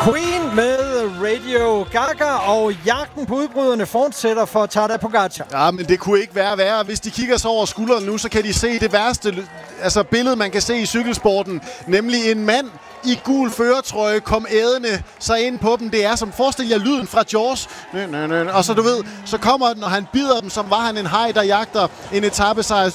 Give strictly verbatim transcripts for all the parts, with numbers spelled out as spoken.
Queen med Radio Gaga, og jagten på udbryderne fortsætter for Tadej Pogačar. Ja, men det kunne ikke være værre. Hvis de kigger sig over skulderen nu, så kan de se det værste altså billede, man kan se i cykelsporten. Nemlig en mand i gul førertrøje kom ædende sig ind på dem. Det er som, forestil jer lyden fra Jaws. Nø, nø, nø. Og så du ved, så kommer den, og han bider dem, som var han en haj, der jagter en etapesejr.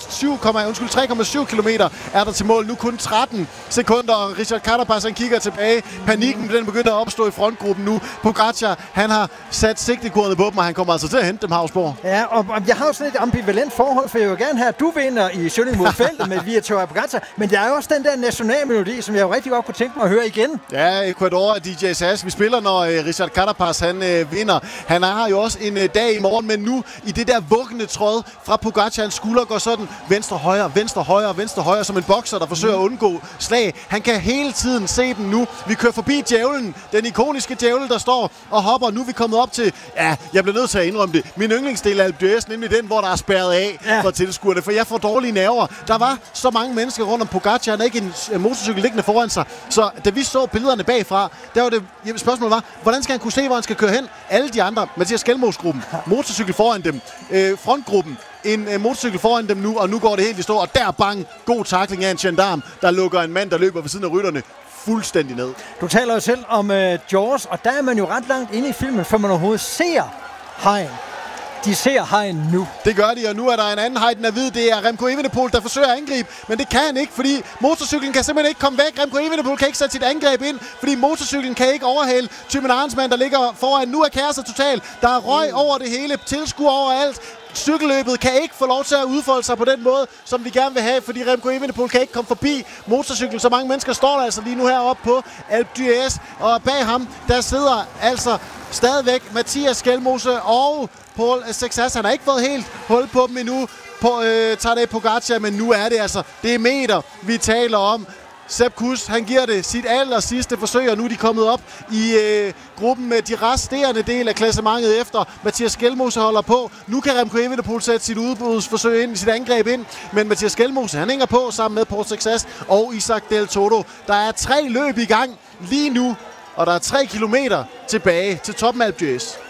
tre komma syv kilometer er der til mål. Nu kun tretten sekunder, og Richard Carapaz, han kigger tilbage. Panikken, den begynder at opstå i frontgruppen nu. Pogačar, han har sat sigtekornet på dem, og han kommer altså til at hente dem, Hausborg. Ja, og, og jeg har jo sådan et ambivalent forhold, for jeg vil gerne have, at du vinder i Schønning mod feltet med Viator Pogačar. Men der er jo også den der nationalmelodi, som jeg jo rigtig godt kunne tænke mig at høre igen. Ja, Ecuador og D J Sass. Vi spiller, når uh, Richard Carapaz han uh, vinder. Han har jo også en uh, dag i morgen, men nu i det der vuggende tråd fra Pogačar, hans skulder går sådan venstre, højre, venstre, højre, venstre, højre, som en bokser, der forsøger at undgå slag. Han kan hele tiden se den nu. Vi kører forbi djævlen, den ikoniske djævel, der står og hopper. Nu er vi kommet op til, ja, jeg bliver nødt til at indrømme det, min yndlingsdel af Alpe d'Huez, nemlig den, hvor der er spærret af ja. for tilskuerne, for jeg får dårlige nerver. Der var så mange mennesker rundt om Pogačar, han er ikke en motorcykel liggende foran sig, så da vi så billederne bagfra, der var det, jamen, spørgsmålet var, hvordan skal han kunne se, hvor han skal køre hen? Alle de andre, Mathias Skelmos-gruppen, motorcykel foran dem, øh, frontgruppen, en øh, motorcykel foran dem nu, og nu går det helt i stå, og der bang, god tackling af en gendarm, der lukker en mand, der løber ved siden af rytterne fuldstændig ned. Du taler jo selv om øh, Jaws, og der er man jo ret langt inde i filmen, før man overhovedet ser hajen. De ser hajen nu. Det gør de, og nu er der en anden haj, den er hvid. Det er Remco Evenepoel, der forsøger at angribe, men det kan han ikke, fordi motorcyklen kan simpelthen ikke komme væk. Remco Evenepoel kan ikke sætte sit angreb ind, fordi motorcyklen kan ikke overhale Thymen Arensman, der ligger foran. Nu er kaoset totalt. Der er røg over det hele, tilskuer overalt. Cykelløbet kan ikke få lov til at udfolde sig på den måde, som vi gerne vil have, fordi Remco Evenepoel kan ikke komme forbi motorcyklen. Så mange mennesker står der altså lige nu heroppe på Alpe d'Huez, og bag ham, der sidder altså stadigvæk Mathias Skelmose og Paul Sexas. Han har ikke fået helt hul på dem endnu på øh, Tadej Pogačar, men nu er det altså, det er meter, vi taler om. Sepp Kuss, han giver det sit aller sidste forsøg, og nu er de kommet op i øh, gruppen med de resterende del af klassementet efter Mathias Skelmose holder på. Nu kan Remco Evenepoel sætte sit udbudsforsøg ind, sit angreb ind, men Mathias Skelmose, han hænger på sammen med Paul Sexas og Isaac Del Toto. Der er tre løb i gang lige nu, og der er tre kilometer tilbage til toppen af Alpe d'Huez.